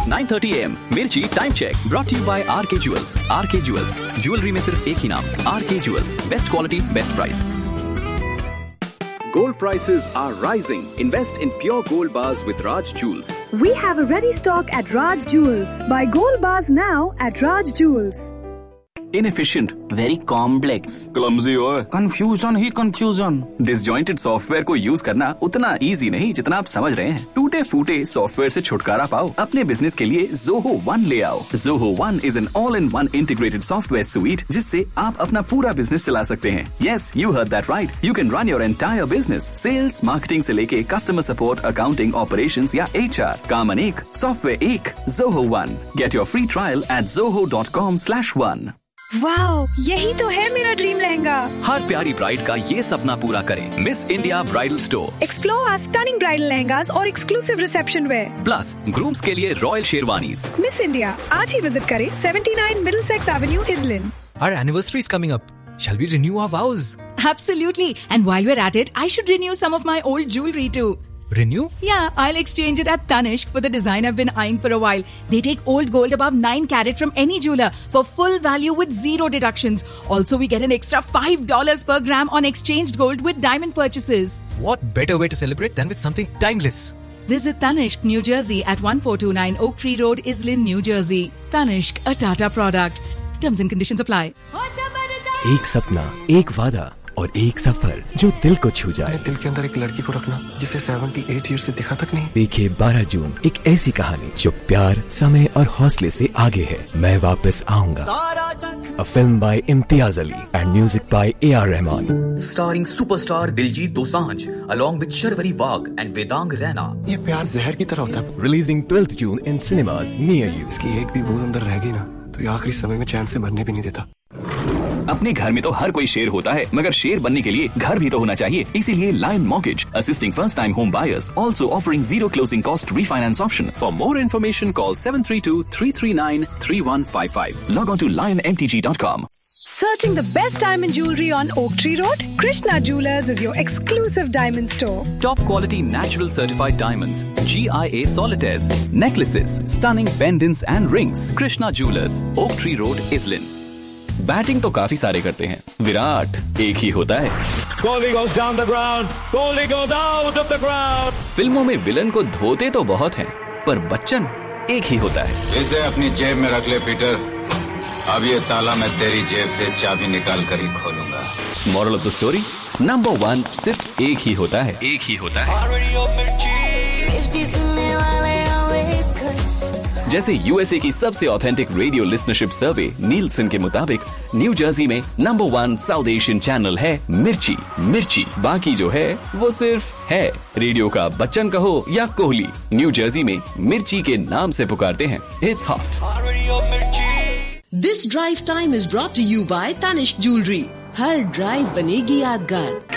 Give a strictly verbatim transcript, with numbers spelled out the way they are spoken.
It's nine thirty a m. Mirchi Time Check brought to you by R K Jewels. R K Jewels. Jewelry में सिर्फ एक ही नाम, R K Jewels. Best quality, best price. Gold prices are rising. Invest in pure gold bars with Raj Jewels. We have a ready stock at Raj Jewels. Buy gold bars now at Raj Jewels. Inefficient, very complex, clumsy और confusion ही confusion. Disjointed software को use करना उतना easy नहीं जितना आप समझ रहे हैं. टूटे फूटे सॉफ्टवेयर से छुटकारा पाओ. अपने बिजनेस के लिए Zoho One ले आओ. Zoho One is an all-in-one integrated software suite जिससे आप अपना पूरा बिजनेस चला सकते हैं. Yes, you heard that right. You can run your entire business. Sales, marketing से लेके customer support, accounting, operations या H R. काम अनेक, सॉफ्टवेयर एक. Zoho One. Get your free trial at zoho dot com slash one. Wow, यही तो है मेरा ड्रीम लहंगा. हर प्यारी ब्राइड का ये सपना पूरा करें. Miss India bridal store. Explore our stunning bridal lehengas और exclusive reception where. Plus grooms के लिए रॉयल शेरवानीज. मिस इंडिया आज ही विजिट करें seventy-nine Middlesex Avenue, Islin. Our anniversary is coming up. Shall we renew our vows? Absolutely. And while we're at it, I should renew some of my old jewelry too. Renew? Yeah, I'll exchange it at Tanishq for the design I've been eyeing for a while. They take old gold above nine carat from any jeweler for full value with zero deductions. Also, we get an extra five dollars per gram on exchanged gold with diamond purchases. What better way to celebrate than with something timeless? Visit Tanishq, New Jersey at fourteen twenty-nine Oak Tree Road, Islin, New Jersey. Tanishq, a Tata product. Terms and conditions apply. एक सपना, एक वादा और एक सफर जो दिल को छू जाए. दिल के अंदर एक लड़की को रखना जिसे अठहत्तर ईयर से दिखा तक नहीं. देखिए बारह जून एक ऐसी कहानी जो प्यार, समय और हौसले से आगे है. मैं वापस आऊंगा. A film by Imtiaz Ali and music by A R Rahman. Starring superstar Diljit Dosanjh along with Sharvari Wagh and Vedang Raina. ये प्यार जहर की तरह होता है. Releasing twelfth June in cinemas near you. इसकी एक भी बूंद अंदर रह गई ना तो ये आखिरी समय में चैन से भरने भी नहीं देता. अपने घर में तो हर कोई शेर होता है, मगर शेर बनने के लिए घर भी तो होना चाहिए. इसीलिए Lion Mortgage, assisting first-time home buyers, also offering zero closing cost refinance option. For more information, call seven three two, three three nine, three one five five. Log on to lion m t g dot com. Searching the best diamond jewelry on Oak Tree Road? Krishna Jewelers is your exclusive diamond store. Top quality natural certified diamonds, G I A solitaires, necklaces, stunning pendants and rings. Krishna Jewelers, Oak Tree Road, Islin. Batting तो काफी सारे करते हैं, विराट एक ही होता है. Kohli goes down the ground. Kohli goes out of the ground. फिल्मों में विलन को धोते तो बहुत हैं, पर बच्चन एक ही होता है. इसे अपनी जेब में रख ले पीटर. अब ये ताला मैं तेरी जेब से चाबी निकाल कर ही खोलूंगा. Moral of the story, number one सिर्फ एक ही होता है. एक ही होता है. जैसे यूएसए की सबसे ऑथेंटिक रेडियो लिस्नरशिप सर्वे नीलसन के मुताबिक न्यू जर्सी में number one south Asian channel है मिर्ची. मिर्ची बाकी जो है वो सिर्फ है. रेडियो का बच्चन कहो या कोहली, न्यू जर्सी में मिर्ची के नाम से पुकारते हैं. It's hot. This drive time is brought to you by Tanishq Jewelry. Her drive बनेगी यादगार.